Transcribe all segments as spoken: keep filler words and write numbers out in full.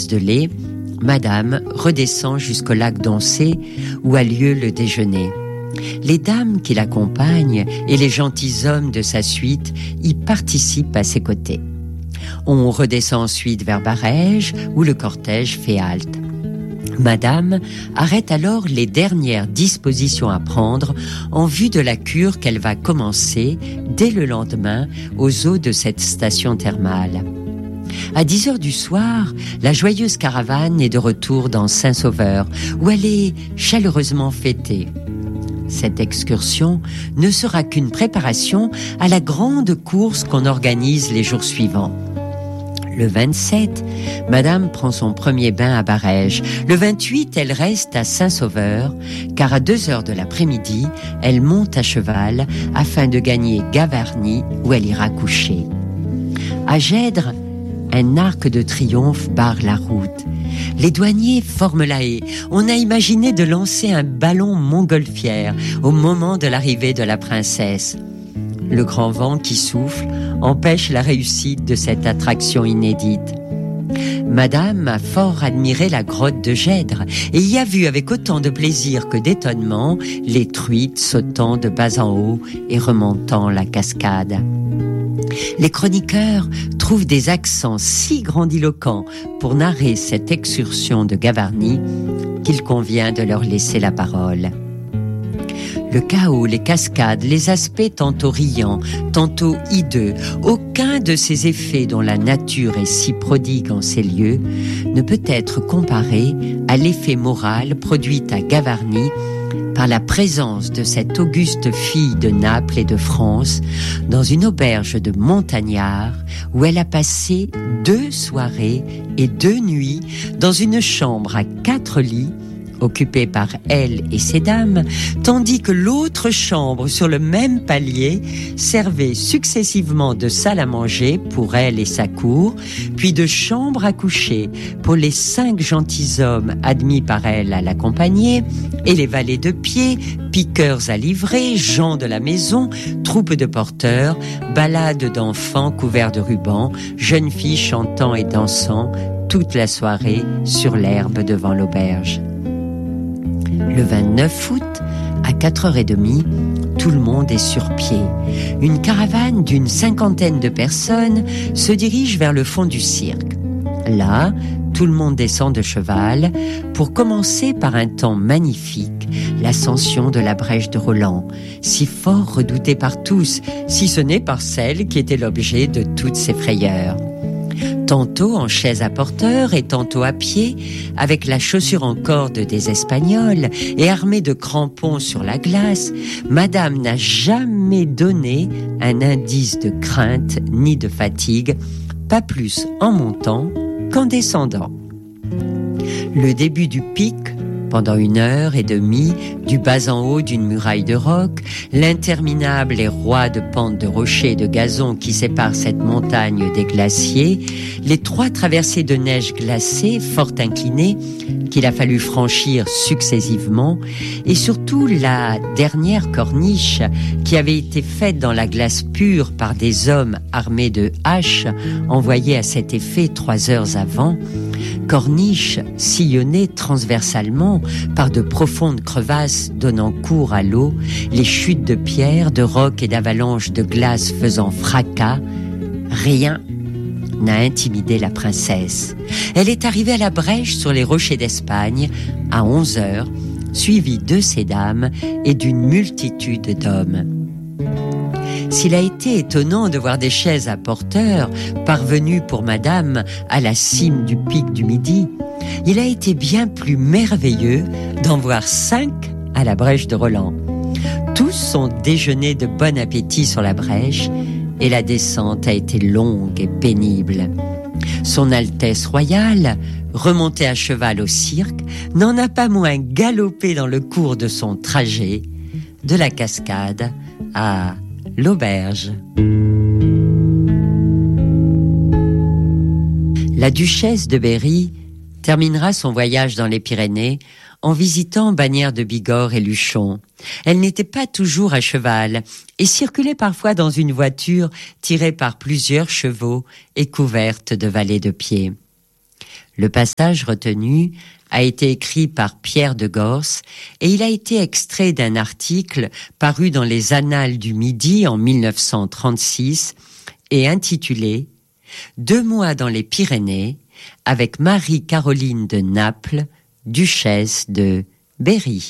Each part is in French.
tasses de lait, Madame redescend jusqu'au lac d'Oncé où a lieu le déjeuner. Les dames qui l'accompagnent et les gentilshommes de sa suite y participent à ses côtés. On redescend ensuite vers Barèges où le cortège fait halte. Madame arrête alors les dernières dispositions à prendre en vue de la cure qu'elle va commencer dès le lendemain aux eaux de cette station thermale. À dix heures du soir, la joyeuse caravane est de retour dans Saint-Sauveur, où elle est chaleureusement fêtée. Cette excursion ne sera qu'une préparation à la grande course qu'on organise les jours suivants. Le vingt-sept, Madame prend son premier bain à Barèges. Le vingt-huit, elle reste à Saint-Sauveur, car à deux heures de l'après-midi, elle monte à cheval afin de gagner Gavarnie, où elle ira coucher. À Gèdre, un arc de triomphe barre la route. Les douaniers forment la haie. On a imaginé de lancer un ballon montgolfière au moment de l'arrivée de la princesse. Le grand vent qui souffle empêche la réussite de cette attraction inédite. Madame a fort admiré la grotte de Gèdre et y a vu avec autant de plaisir que d'étonnement les truites sautant de bas en haut et remontant la cascade. Les chroniqueurs trouvent des accents si grandiloquents pour narrer cette excursion de Gavarnie qu'il convient de leur laisser la parole. Le chaos, les cascades, les aspects tantôt riants, tantôt hideux, aucun de ces effets dont la nature est si prodigue en ces lieux ne peut être comparé à l'effet moral produit à Gavarnie par la présence de cette auguste fille de Naples et de France dans une auberge de montagnards où elle a passé deux soirées et deux nuits dans une chambre à quatre lits occupée par elle et ses dames, tandis que l'autre chambre sur le même palier servait successivement de salle à manger pour elle et sa cour, puis de chambre à coucher pour les cinq gentilshommes admis par elle à l'accompagner, et les valets de pied, piqueurs à livrer, gens de la maison, troupes de porteurs, balades d'enfants couverts de rubans, jeunes filles chantant et dansant toute la soirée sur l'herbe devant l'auberge. Le vingt-neuf août, à quatre heures trente, tout le monde est sur pied. Une caravane d'une cinquantaine de personnes se dirige vers le fond du cirque. Là, tout le monde descend de cheval pour commencer par un temps magnifique, l'ascension de la brèche de Roland, si fort redoutée par tous, si ce n'est par celle qui était l'objet de toutes ces frayeurs. Tantôt en chaise à porteur et tantôt à pied, avec la chaussure en corde des Espagnols et armée de crampons sur la glace, Madame n'a jamais donné un indice de crainte ni de fatigue, pas plus en montant qu'en descendant. Le début du pic, pendant une heure et demie, du bas en haut d'une muraille de roc, l'interminable et roide pente de rochers et de gazon qui sépare cette montagne des glaciers, les trois traversées de neige glacée, fort inclinées, qu'il a fallu franchir successivement, et surtout la dernière corniche qui avait été faite dans la glace pure par des hommes armés de haches, envoyés à cet effet trois heures avant, corniche sillonnée transversalement par de profondes crevasses donnant cours à l'eau, les chutes de pierres, de rocs et d'avalanches de glace faisant fracas, rien n'a intimidé la princesse. Elle est arrivée à la brèche sur les rochers d'Espagne à onze heures, suivie de ses dames et d'une multitude d'hommes. S'il a été étonnant de voir des chaises à porteurs parvenues pour Madame à la cime du pic du Midi, il a été bien plus merveilleux d'en voir cinq à la brèche de Roland. Tous sont déjeunés de bon appétit sur la brèche et la descente a été longue et pénible. Son Altesse royale, remontée à cheval au cirque, n'en a pas moins galopé dans le cours de son trajet, de la cascade à l'auberge. La duchesse de Berry terminera son voyage dans les Pyrénées en visitant Bagnères de Bigorre et Luchon. Elle n'était pas toujours à cheval et circulait parfois dans une voiture tirée par plusieurs chevaux et couverte de valets de pied. Le passage retenu a été écrit par Pierre de Gorce et il a été extrait d'un article paru dans les Annales du Midi en mille neuf cent trente-six et intitulé « Deux mois dans les Pyrénées avec Marie-Caroline de Naples, duchesse de Berry ».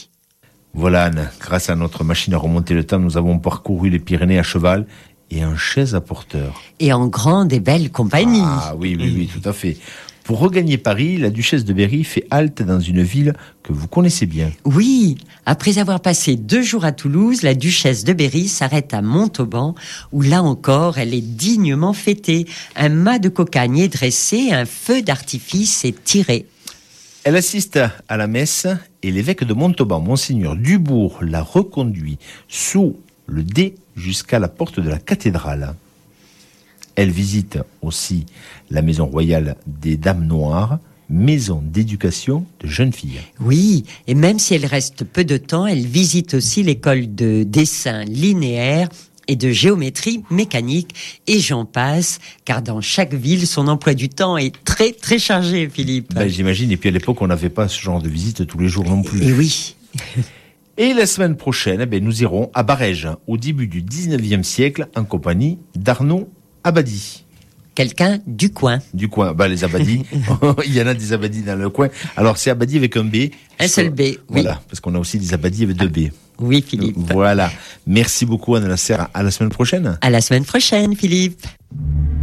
Voilà Anne, grâce à notre machine à remonter le temps, nous avons parcouru les Pyrénées à cheval et en chaise à porteur. Et en grande et belle compagnie. Ah oui, oui, oui, tout à fait. Pour regagner Paris, la duchesse de Berry fait halte dans une ville que vous connaissez bien. Oui, après avoir passé deux jours à Toulouse, la duchesse de Berry s'arrête à Montauban, où là encore, elle est dignement fêtée. Un mât de cocagne est dressé, un feu d'artifice est tiré. Elle assiste à la messe et l'évêque de Montauban, Monseigneur Dubourg, la reconduit sous le dais jusqu'à la porte de la cathédrale. Elle visite aussi la maison royale des Dames Noires, maison d'éducation de jeunes filles. Oui, et même si elle reste peu de temps, elle visite aussi l'école de dessin linéaire et de géométrie mécanique, et j'en passe, car dans chaque ville, son emploi du temps est très très chargé, Philippe. Ben, j'imagine, et puis à l'époque, on n'avait pas ce genre de visite tous les jours non plus. Et oui. Et la semaine prochaine, eh bien, nous irons à Barège, au début du dix-neuvième siècle, en compagnie d'Arnaud Abadie. Quelqu'un du coin. Du coin, bah les Abadis, il y en a des Abadis dans le coin. Alors c'est Abadie avec un B. Un seul B, oui. Voilà, parce qu'on a aussi des Abadis avec deux B. Oui, Philippe. Voilà. Merci beaucoup Anne Lasserre. À la semaine prochaine. À la semaine prochaine, Philippe.